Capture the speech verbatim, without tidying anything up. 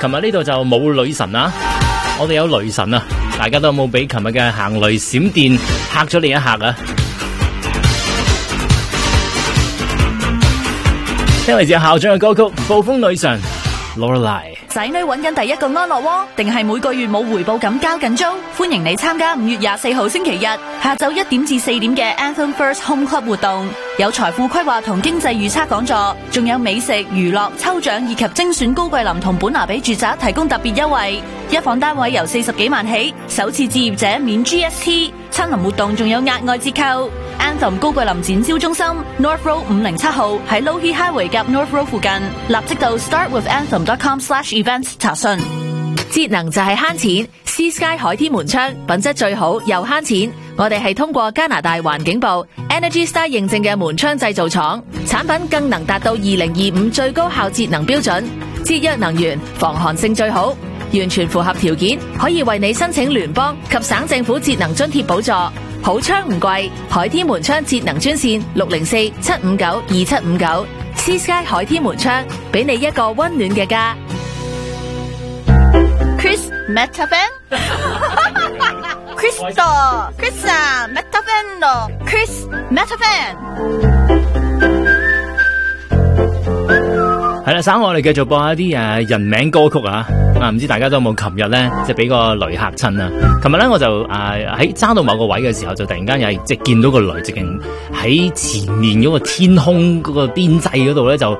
琴日呢度就冇女神啊，我哋有雷神啊！大家都有冇俾琴日嘅行雷閃電嚇咗你一嚇啊？聽嚟自校長嘅歌曲《暴風女神》Lorelei。 仔女揾緊第一個安樂窩，定係每個月冇回報咁交緊租？歡迎你參加五月廿四號星期日下晝一點至四點嘅 Anthem First Home Club 活動，有財富規劃同經濟預測講座，仲有美食、娛樂、抽獎以及精選高貴林同本拿比住宅提供特別優惠，一房單位由四十幾萬起，首次置業者免 G S T， 親臨活動仲有額外折扣。Anthem 高貴林展銷中心 North Road 五零七號喺 Lohe Highway 夾 North Road 附近，立即到 start with anthem dot com slash events 查詢。 節能就係慳錢 ，Sea Sky 海天門窗品質最好又慳錢。我哋係通過加拿大環境部 Energy Star 認證嘅門窗製造廠，產品更能達到二零二五最高效節能標準，節約能源，防寒性最好，完全符合條件，可以為你申請聯邦及省政府節能津貼補助。好窗唔貴，海天門窗節能專線六零四七五九二七五九 ，Sea Sky 海天門窗，俾你一個溫暖嘅家。 Chris Metafan Crystal Chris 啊 Metafan 咯 Chris Metafan。 係啦，稍後我哋繼續播一啲誒人名歌曲啊！啊，唔知大家都有冇琴日咧，即係俾個雷嚇親啊！琴日咧我就誒喺揸到某個位嘅時候，就突然間又係即係見到個雷，直情喺前面嗰個天空嗰個邊際嗰度咧，就